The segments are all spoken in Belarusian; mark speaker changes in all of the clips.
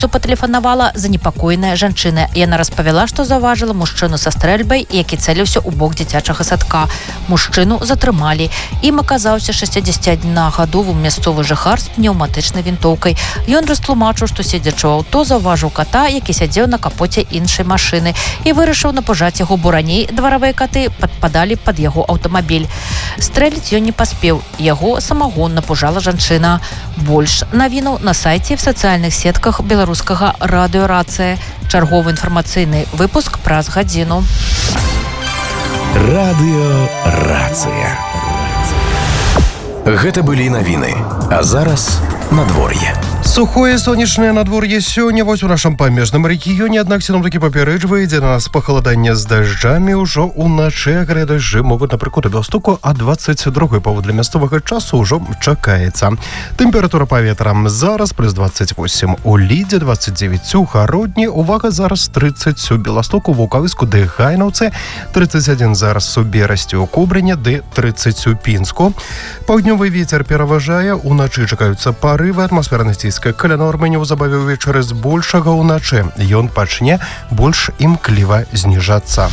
Speaker 1: Патэлефанавала занепакоеная жанчына. Яна распавяла, што заўважыла мужчыну са стрэльбай, які цэліўся ў бок дзіцячага садка. Мужчыну затрымалі. Ім аказаўся 61-гадовы мясцовы жыхар з пнеўматычнай вінтоўкай. Ён растлумачыў, што седзячы ў аўто заўважыў ката, які сядзеў на капоце іншай машыны і вырашыў напужаць яго, бо раней дваравыя каты падпадалі пад яго аўтамабіль. Стрэліць ён не паспеў. Яго самагон напужала жанчына. Больш навінаў на сайце в сацыяльных сетках беларускага радыёрацыя. Чарговы інфармацыйны выпуск праз гадзіну.
Speaker 2: Радыёрацыя. Гэта былі навіны. А зараз надвор'е.
Speaker 3: Сухое сонечнае надвор'е сёння вось у нашым памежным рэгіёне, аднак сіноптыкі папярэджваюць, ідзе на нас пахаладанне з дажджамі. Ўжо ўначы агрыя дажджы могуць, напрыклад, у Бялстоку, а 22-й паводле мясцовага часу ўжо чакаецца. Тэмпература паветра зараз плюс 28 у Лідзе, 29 у Гародні, увага зараз 30 у Беластоку, Вулкавыску ды Гайнаўцы, 31 зараз у Берасці у Кобрыне ды 30 у Пінску. Паўднёвы вецер пераважае, уначы чакаюцца парывы, атмасферны ціск каля нормы неўзабаве ўвечары збольшага ўначы. Ён пачне больш імкліва зніжацца.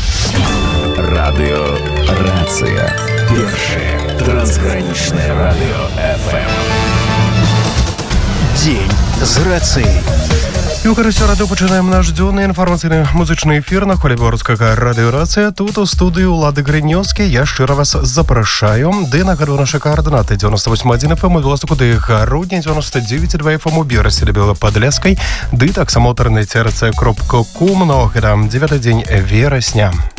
Speaker 2: Радыёрацыя. Першае трансгранічнае радыё FM. Дзень з рацыяй.
Speaker 3: І ў карысці радыё пачынаем наш дзённы інфармацыйны музычны эфір на хвалі беларускага радыёрацыя. Тут у студыі Улады Грынёўскі. Я шчыра вас запрашаю. Ды нагадую нашы коордынаты: 98,1 FM у Беластоку ды Гародні, 99,2 FM у Берасці ды Белападляскай, ды таксама ў інтэрнэце rc.com. Гэта 9-й дзень верасня.